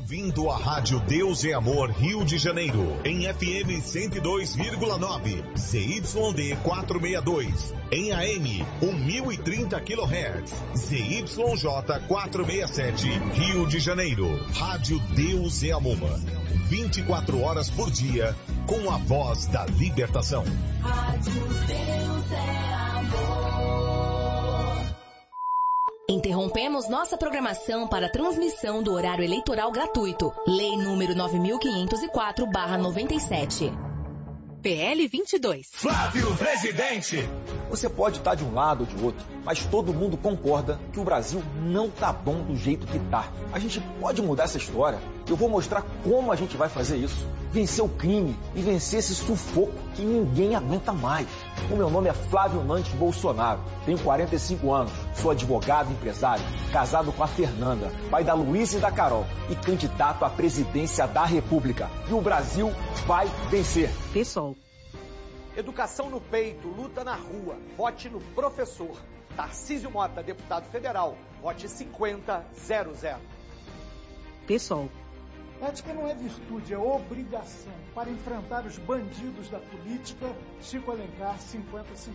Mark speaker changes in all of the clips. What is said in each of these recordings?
Speaker 1: Bem-vindo à Rádio Deus é Amor Rio de Janeiro, em FM 102,9, ZYD 462, em AM 1030 kHz, ZYJ 467, Rio de Janeiro. Rádio Deus é Amor, 24 horas por dia, com a voz da libertação.
Speaker 2: Rádio Deus é Amor.
Speaker 3: Interrompemos nossa programação para a transmissão do horário eleitoral gratuito. Lei número 9.504/97.
Speaker 4: PL 22.
Speaker 5: Flávio Presidente. Você pode estar de um lado ou de outro, mas todo mundo concorda que o Brasil não tá bom do jeito que tá. A gente pode mudar essa história. Eu vou mostrar como a gente vai fazer isso. Vencer o crime e vencer esse sufoco que ninguém aguenta mais. O meu nome é Flávio Nantes Bolsonaro. Tenho 45 anos, sou advogado e empresário, casado com a Fernanda, pai da Luísa e da Carol e candidato à presidência da República. E o Brasil vai vencer.
Speaker 4: PSOL.
Speaker 6: Educação no peito, luta na rua, vote no professor. Tarcísio Mota, deputado federal, vote 5000.
Speaker 4: PSOL.
Speaker 7: Ética não é virtude, é obrigação. Para enfrentar os bandidos da política, Chico Alencar, 50-50.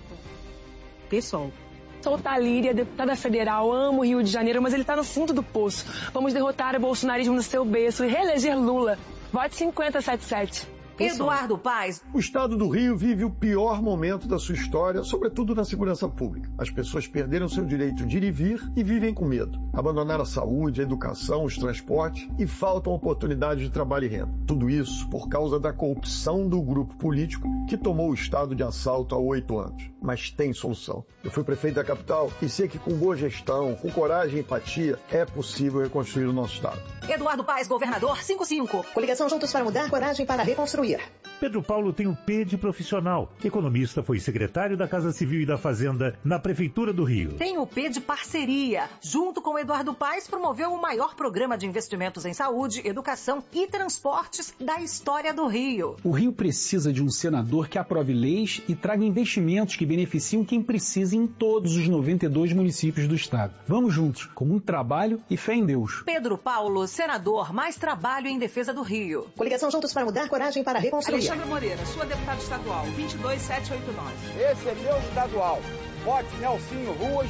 Speaker 4: PSOL. Sou Talíria, deputada federal, amo o Rio de Janeiro, mas ele está no fundo do poço. Vamos derrotar o bolsonarismo no seu berço e reeleger Lula. Vote 5077.
Speaker 8: Eduardo Paes.
Speaker 9: O estado do Rio vive o pior momento da sua história, sobretudo na segurança pública. As pessoas perderam seu direito de ir e vir e vivem com medo. Abandonaram a saúde, a educação, os transportes e faltam oportunidades de trabalho e renda. Tudo isso por causa da corrupção do grupo político que tomou o estado de assalto há 8 anos. Mas tem solução. Eu fui prefeito da capital e sei que com boa gestão, com coragem e empatia, é possível reconstruir o nosso estado.
Speaker 8: Eduardo Paes, governador, 55.
Speaker 10: Coligação Juntos para Mudar, coragem para reconstruir.
Speaker 11: Pedro Paulo tem o P de profissional. Economista, foi secretário da Casa Civil e da Fazenda na Prefeitura do Rio.
Speaker 8: Tem o P de parceria. Junto com Eduardo Paes, promoveu o maior programa de investimentos em saúde, educação e transportes da história do Rio.
Speaker 12: O Rio precisa de um senador que aprove leis e traga investimentos que beneficiam quem precisa em todos os 92 municípios do estado. Vamos juntos, com muito trabalho e fé em Deus.
Speaker 8: Pedro Paulo, senador, mais trabalho em defesa do Rio.
Speaker 10: Coligação Juntos para Mudar, coragem para reconstruir.
Speaker 13: Alexandre Moreira, sua deputada estadual, 22789.
Speaker 6: Esse é meu estadual. Vote Nelsinho Ruas,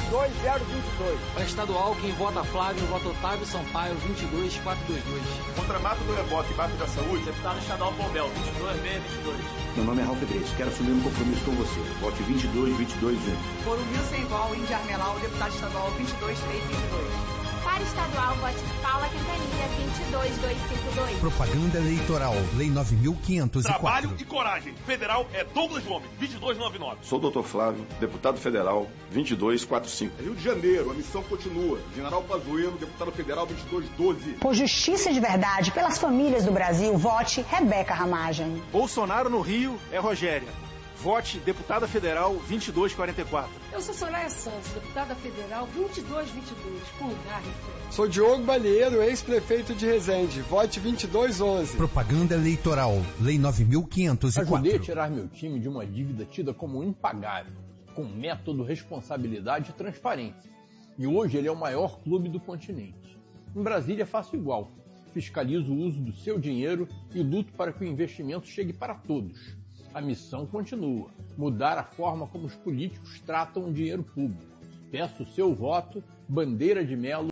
Speaker 6: 22022.
Speaker 14: Para estadual, quem vota Flávio, vota Otávio Sampaio, 22422.
Speaker 15: Contra Mato do Rebote e Mato da Saúde,
Speaker 16: deputado estadual Pombel, 22622.
Speaker 17: Meu nome é Ralf Edrich, quero assumir um compromisso com você. Vote 22221.
Speaker 13: Por um Sem Vol, Índia Armelau, deputado estadual, 22322.
Speaker 18: Para estadual, vote Paula Quintanilha, 22252.
Speaker 19: Propaganda eleitoral, Lei 9.504.
Speaker 15: Trabalho e coragem. Federal é Douglas Gomes, 2299.
Speaker 17: Sou o Dr. Flávio, deputado federal, 2245.
Speaker 15: Rio de Janeiro, a missão continua. General Pazuello, deputado federal, 2212.
Speaker 10: Por justiça de verdade, pelas famílias do Brasil, vote Rebeca Ramagem.
Speaker 6: Bolsonaro no Rio é Rogéria. Vote deputada federal 2244.
Speaker 13: Eu sou Soraya Santos, deputada federal 2222, com lugar referente.
Speaker 20: Sou Diogo Balheiro, ex-prefeito de Resende. Vote 2211.
Speaker 19: Propaganda eleitoral, Lei 9.504.
Speaker 1: Ajudei a tirar meu time de uma dívida tida como impagável, com método, responsabilidade e transparência. E hoje ele é o maior clube do continente. Em Brasília faço igual. Fiscalizo o uso do seu dinheiro e luto para que o investimento chegue para todos. A missão continua, mudar a forma como os políticos tratam o dinheiro público. Peço o seu voto, Bandeira de Melo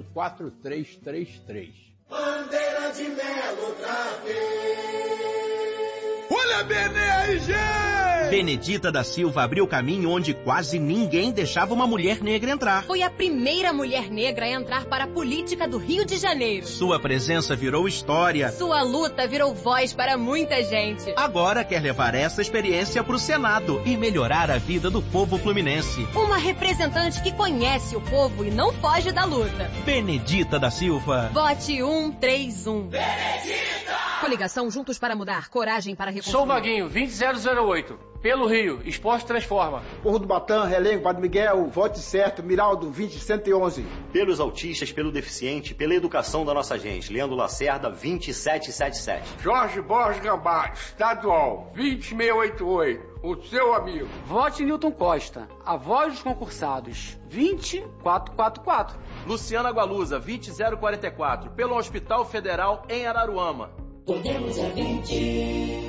Speaker 1: 4333.
Speaker 2: Bandeira de Melo outra vez.
Speaker 5: Olha a BNRG!
Speaker 14: Benedita da Silva abriu caminho onde quase ninguém deixava uma mulher negra entrar.
Speaker 3: Foi a primeira mulher negra a entrar para a política do Rio de Janeiro.
Speaker 14: Sua presença virou história.
Speaker 3: Sua luta virou voz para muita gente.
Speaker 14: Agora quer levar essa experiência para o Senado e melhorar a vida do povo fluminense.
Speaker 3: Uma representante que conhece o povo e não foge da luta.
Speaker 14: Benedita da Silva.
Speaker 3: Vote 131.
Speaker 2: Benedita!
Speaker 21: Coligação Juntos para Mudar, coragem para reconstruir.
Speaker 22: Sou Vaguinho, 20008. Pelo Rio, Esporte Transforma.
Speaker 23: Porro do Batã, Relengo, Padre Miguel, vote certo, Miraldo, 20111.
Speaker 24: Pelos autistas, pelo deficiente, pela educação da nossa gente. Leandro Lacerda, 20777.
Speaker 25: Jorge Borges Gambá, estadual, 20688. O seu amigo.
Speaker 22: Vote Newton Costa, a voz dos concursados, 20444.
Speaker 26: Luciana Gualusa, 20044. Pelo Hospital Federal em Araruama.
Speaker 2: Podemos é 20.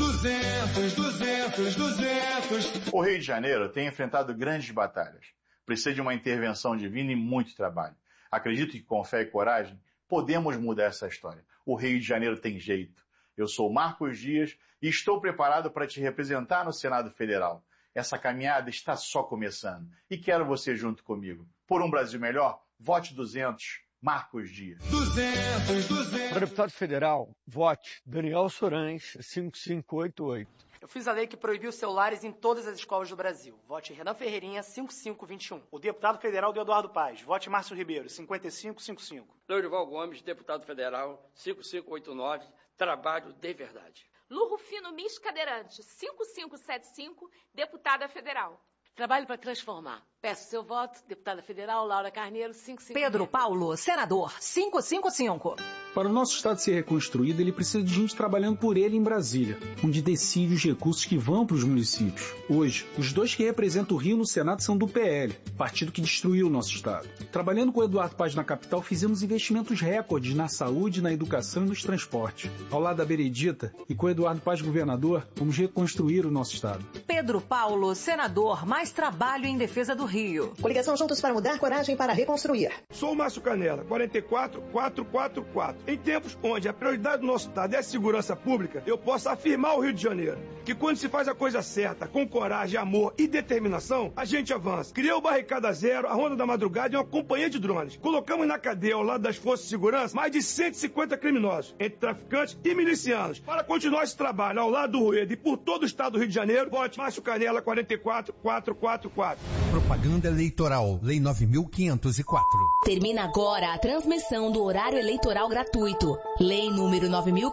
Speaker 27: 200. O Rio de Janeiro tem enfrentado grandes batalhas. Precisa de uma intervenção divina e muito trabalho. Acredito que com fé e coragem podemos mudar essa história. O Rio de Janeiro tem jeito. Eu sou Marcos Dias e estou preparado para te representar no Senado Federal. Essa caminhada está só começando e quero você junto comigo. Por um Brasil melhor, vote 200. Marcos Dias.
Speaker 28: 200. Para deputado federal, vote Daniel Sorães, 5588.
Speaker 29: Eu fiz a lei que proibiu celulares em todas as escolas do Brasil. Vote Renan Ferreirinha, 5521.
Speaker 6: O deputado federal do Eduardo Paes. Vote Márcio Ribeiro, 5555.
Speaker 30: Lourival Gomes, deputado federal, 5589. Trabalho de verdade.
Speaker 18: Lu Rufino Mis Cadeirante, 5575, deputada federal.
Speaker 13: Trabalho para transformar. Peço seu voto, deputada federal Laura Carneiro, 55.
Speaker 8: Pedro Paulo, senador, 555.
Speaker 12: Para o nosso estado ser reconstruído, ele precisa de gente trabalhando por ele em Brasília, onde decide os recursos que vão para os municípios. Hoje, os dois que representam o Rio no Senado são do PL, partido que destruiu o nosso estado. Trabalhando com o Eduardo Paes na capital, fizemos investimentos recordes na saúde, na educação e nos transportes. Ao lado da Benedita e com o Eduardo Paes governador, vamos reconstruir o nosso estado.
Speaker 8: Pedro Paulo, senador, mais trabalho em defesa do Rio.
Speaker 10: Coligação Juntos para Mudar, coragem para reconstruir.
Speaker 20: Sou o Márcio Canela, 44444. Em tempos onde a prioridade do nosso estado é a segurança pública, eu posso afirmar ao Rio de Janeiro que quando se faz a coisa certa, com coragem, amor e determinação, a gente avança. Criou o Barricada Zero, a Ronda da Madrugada e uma companhia de drones. Colocamos na cadeia, ao lado das forças de segurança, mais de 150 criminosos, entre traficantes e milicianos. Para continuar esse trabalho ao lado do Rueda e por todo o estado do Rio de Janeiro, vote Márcio Canela, 44444.
Speaker 19: Propaganda eleitoral, Lei 9.504.
Speaker 3: Termina agora a transmissão do horário eleitoral gratuito. Lei número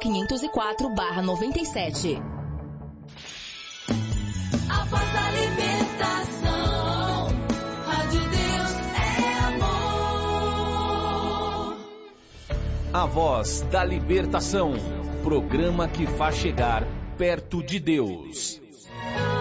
Speaker 3: 9.504/97.
Speaker 2: A voz da libertação, a de Deus é amor.
Speaker 31: A Voz da Libertação, programa que faz chegar perto de Deus.